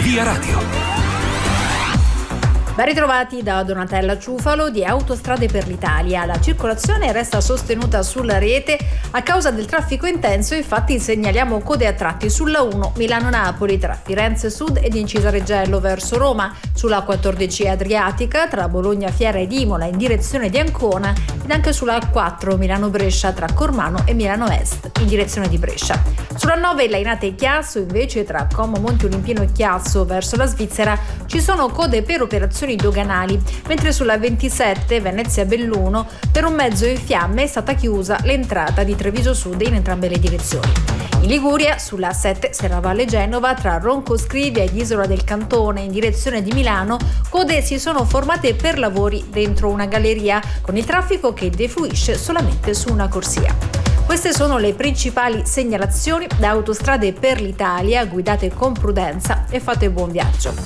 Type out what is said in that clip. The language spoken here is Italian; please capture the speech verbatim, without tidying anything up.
Via Radio. Ben ritrovati da Donatella Ciufalo di Autostrade per l'Italia. La circolazione resta sostenuta sulla rete a causa del traffico intenso, infatti segnaliamo code a tratti sulla uno Milano-Napoli tra Firenze Sud ed in Cisareggello verso Roma, sulla quattordici Adriatica tra Bologna Fiera ed Imola in direzione di Ancona ed anche sulla quattro Milano-Brescia tra Cormano e Milano Est in direzione di Brescia. Sulla nove Lainate Chiasso invece tra Como Monte Olimpino e Chiasso verso la Svizzera ci sono code per operazioni doganali, mentre sulla ventisette Venezia Belluno per un mezzo in fiamme è stata chiusa l'entrata di Treviso Sud in entrambe le direzioni. In Liguria sulla sette Serravalle Genova tra Ronco Scrivia ed Isola del Cantone in direzione di Milano code si sono formate per lavori dentro una galleria con il traffico che defluisce solamente su una corsia. Queste sono le principali segnalazioni da Autostrade per l'Italia. Guidate con prudenza e fate buon viaggio.